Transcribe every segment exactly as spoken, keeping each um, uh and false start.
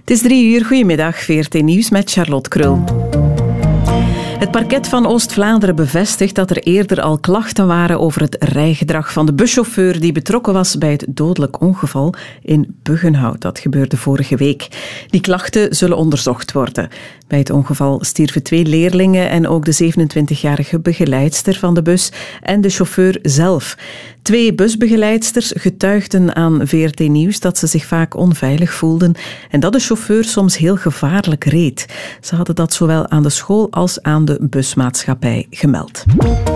Het is drie uur, goedemiddag, V R T Nieuws met Charlotte Krul. Het parket van Oost-Vlaanderen bevestigt dat er eerder al klachten waren over het rijgedrag van de buschauffeur die betrokken was bij het dodelijk ongeval in Buggenhout. Dat gebeurde vorige week. Die klachten zullen onderzocht worden. Bij het ongeval stierven twee leerlingen en ook de zevenentwintigjarige begeleidster van de bus en de chauffeur zelf. Twee busbegeleidsters getuigden aan V R T Nieuws dat ze zich vaak onveilig voelden en dat de chauffeur soms heel gevaarlijk reed. Ze hadden dat zowel aan de school als aan de busmaatschappij gemeld.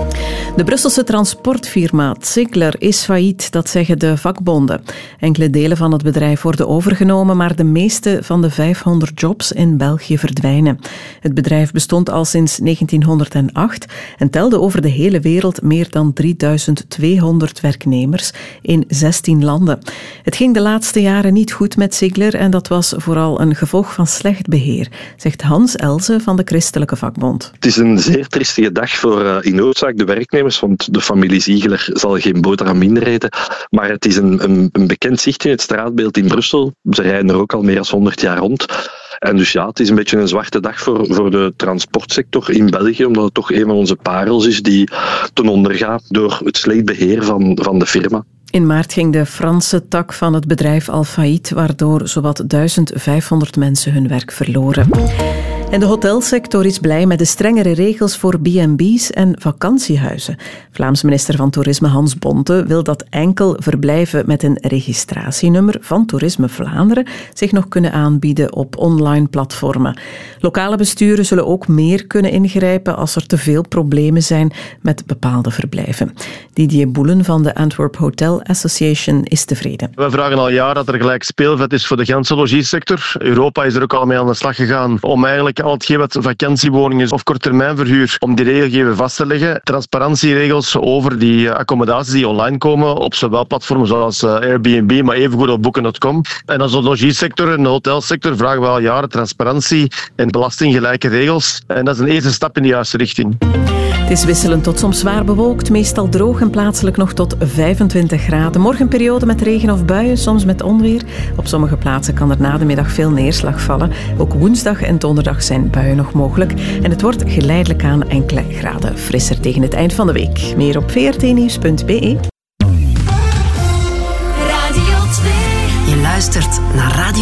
De Brusselse transportfirma Ziegler is failliet, dat zeggen de vakbonden. Enkele delen van het bedrijf worden overgenomen, maar de meeste van de vijfhonderd jobs in België verdwijnen. Het bedrijf bestond al sinds negentienhonderdacht en telde over de hele wereld meer dan drieduizend tweehonderd werknemers in zestien landen. Het ging de laatste jaren niet goed met Ziegler en dat was vooral een gevolg van slecht beheer, zegt Hans Elze van de Christelijke Vakbond. Het is een zeer triestige dag voor uh, in noodzaak de werknemers, want de familie Ziegler zal geen boterham minder eten. Maar het is een, een, een bekend zicht in het straatbeeld in Brussel. Ze rijden er ook al meer dan honderd jaar rond. En dus ja, het is een beetje een zwarte dag voor, voor de transportsector in België, omdat het toch een van onze parels is die ten onder gaat door het slecht beheer van, van de firma. In maart ging de Franse tak van het bedrijf al failliet, waardoor zowat duizend vijfhonderd mensen hun werk verloren. En de hotelsector is blij met de strengere regels voor B en B's en vakantiehuizen. Vlaams minister van Toerisme Hans Bonte wil dat enkel verblijven met een registratienummer van Toerisme Vlaanderen zich nog kunnen aanbieden op online platformen. Lokale besturen zullen ook meer kunnen ingrijpen als er te veel problemen zijn met bepaalde verblijven. Didier Boelen van de Antwerp Hotel Association is tevreden. We vragen al jaren dat er gelijk speelveld is voor de ganse logiesector. Europa is er ook al mee aan de slag gegaan om eigenlijk al hetgeen wat vakantiewoningen is of korttermijnverhuur, om die regelgeving vast te leggen. Transparantieregels over die accommodaties die online komen op zowel platformen zoals Airbnb, maar evengoed op booking punt com. En als de logiesector en de hotelsector vragen we al jaren transparantie en belastinggelijke regels. En dat is een eerste stap in de juiste richting. Het is wisselend tot soms zwaar bewolkt, meestal droog en plaatselijk nog tot vijfentwintig graden. Morgen een periode met regen of buien, soms met onweer. Op sommige plaatsen kan er na de middag veel neerslag vallen. Ook woensdag en donderdag zijn buien nog mogelijk. En het wordt geleidelijk aan enkele graden frisser tegen het eind van de week. Meer op v r t nieuws punt b e. Radio twee. Je luistert naar Radio